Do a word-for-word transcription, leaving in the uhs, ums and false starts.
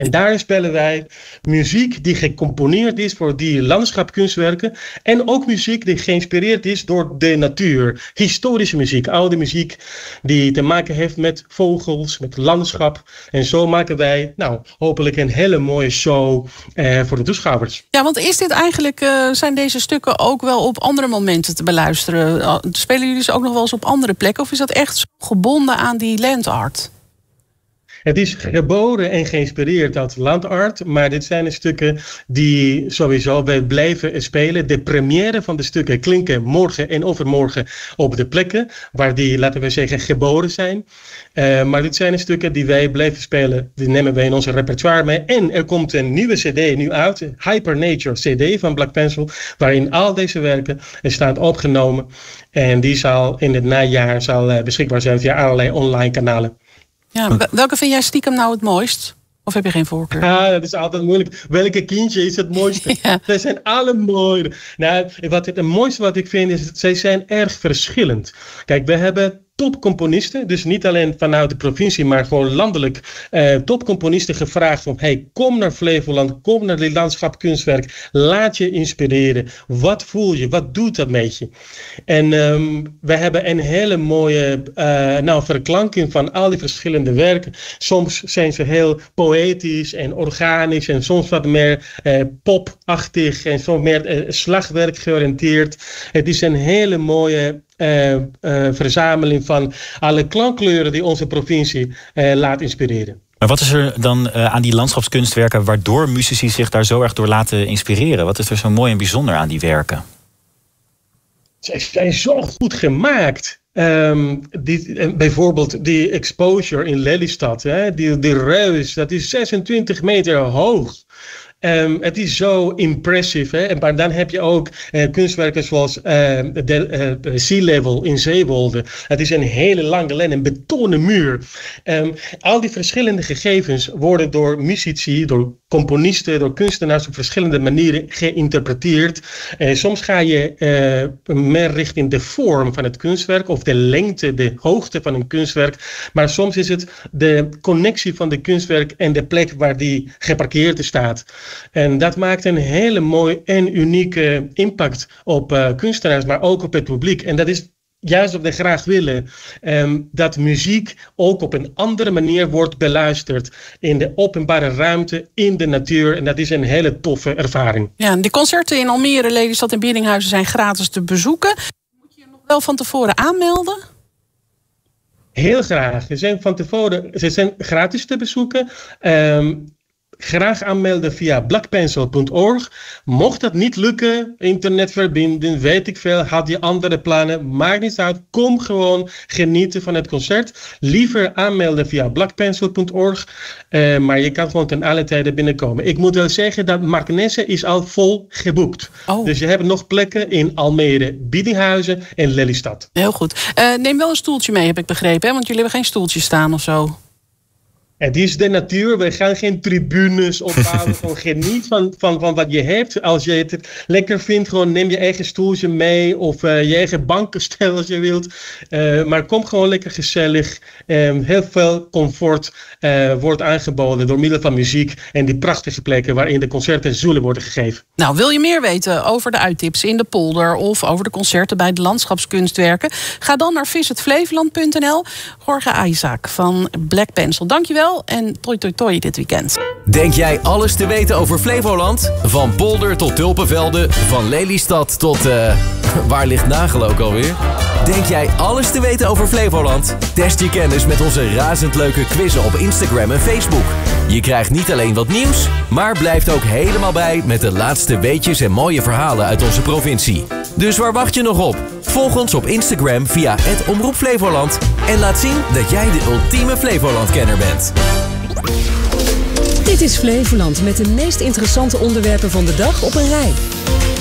En daarin spelen wij muziek die gecomponeerd is voor die landschapkunstwerken. En ook muziek die geïnspireerd is door de natuur. Historische muziek, oude muziek die te maken heeft met vogels, met landschap. En zo maken wij nou, hopelijk een hele mooie show eh, voor de toeschouwers. Ja, want is dit eigenlijk, uh, zijn deze stukken ook wel op andere momenten te beluisteren? Uh, spelen jullie ze ook nog wel eens op andere plekken? Of is dat echt gebonden aan die landart? Het is geboren en geïnspireerd uit landart, maar dit zijn de stukken die sowieso wij blijven spelen. De première van de stukken klinken morgen en overmorgen op de plekken waar die, laten we zeggen, geboren zijn. Uh, maar dit zijn de stukken die wij blijven spelen, die nemen wij in onze repertoire mee. En er komt een nieuwe cd nu uit, Hypernature cd van Black Pencil, waarin al deze werken staan opgenomen. En die zal in het najaar zal, uh, beschikbaar zijn via allerlei online kanalen. Ja, welke vind jij stiekem nou het mooist? Of heb je geen voorkeur? Ah, dat is altijd moeilijk. Welke kindje is het mooiste? Ja. Zij zijn alle mooi. Nou, wat het, het mooiste wat ik vind is dat zij zijn erg verschillend. Kijk, we hebben topcomponisten, dus niet alleen vanuit de provincie, maar gewoon landelijk eh, topcomponisten gevraagd van, hey, kom naar Flevoland, kom naar dit landschapkunstwerk, laat je inspireren. Wat voel je? Wat doet dat met je? En um, we hebben een hele mooie uh, nou, verklanking van al die verschillende werken. Soms zijn ze heel poëtisch en organisch en soms wat meer uh, popachtig en soms meer uh, slagwerk georiënteerd. Het is een hele mooie Uh, uh, verzameling van alle klankkleuren die onze provincie uh, laat inspireren. Maar wat is er dan uh, aan die landschapskunstwerken waardoor muzici zich daar zo erg door laten inspireren? Wat is er zo mooi en bijzonder aan die werken? Ze zijn zo goed gemaakt. Um, die, uh, bijvoorbeeld die exposure in Lelystad, hè? Die, die ruis, dat is zesentwintig meter hoog. Um, het is zo impressive. Hè? Maar dan heb je ook uh, kunstwerken zoals uh, de uh, Sea Level in Zeewolde. Het is een hele lange lijn, een betonnen muur. Um, al die verschillende gegevens worden door muzici, door componisten, door kunstenaars op verschillende manieren geïnterpreteerd. Uh, soms ga je uh, meer richting de vorm van het kunstwerk of de lengte, de hoogte van een kunstwerk. Maar soms is het de connectie van de kunstwerk en de plek waar die geparkeerd staat. En dat maakt een hele mooie en unieke impact op uh, kunstenaars, maar ook op het publiek. En dat is juist wat we graag willen. Um, dat muziek ook op een andere manier wordt beluisterd. In de openbare ruimte, in de natuur. En dat is een hele toffe ervaring. Ja, de concerten in Almere, Lelystad en Biddinghuizen zijn gratis te bezoeken. Moet je nog wel van tevoren aanmelden? Heel graag. Ze zijn van tevoren, ze zijn gratis te bezoeken. Um, Graag aanmelden via black pencil punt org. Mocht dat niet lukken, internetverbinding, weet ik veel, had je andere plannen, maakt niet uit. Kom gewoon genieten van het concert. Liever aanmelden via black pencil punt org. Uh, maar je kan gewoon ten alle tijden binnenkomen. Ik moet wel zeggen dat Markenesse is al vol geboekt. Oh. Dus je hebt nog plekken in Almere, Biddinghuizen en Lelystad. Heel goed. Uh, neem wel een stoeltje mee, heb ik begrepen, hè? Want jullie hebben geen stoeltjes staan of zo. Het is de natuur, we gaan geen tribunes opbouwen. Gewoon geniet van, van, van wat je hebt. Als je het lekker vindt, gewoon neem je eigen stoeltje mee. Of uh, je eigen bankenstel als je wilt. Uh, maar kom gewoon lekker gezellig. Um, heel veel comfort uh, wordt aangeboden door middel van muziek. En die prachtige plekken waarin de concerten zullen worden gegeven. Nou, wil je meer weten over de uittips in de polder of over de concerten bij de landschapskunstwerken? Ga dan naar visit flevoland punt n l. Jorge Isaac van Black Pencil, dankjewel. En toi toi toi dit weekend. Denk jij alles te weten over Flevoland? Van polder tot tulpenvelden, van Lelystad tot... Uh, waar ligt Nagel ook alweer? Denk jij alles te weten over Flevoland? Test je kennis met onze razend leuke quizzen op Instagram en Facebook. Je krijgt niet alleen wat nieuws, maar blijft ook helemaal bij met de laatste weetjes en mooie verhalen uit onze provincie. Dus waar wacht je nog op? Volg ons op Instagram via het Omroep Flevoland en laat zien dat jij de ultieme Flevoland-kenner bent. Dit is Flevoland met de meest interessante onderwerpen van de dag op een rij.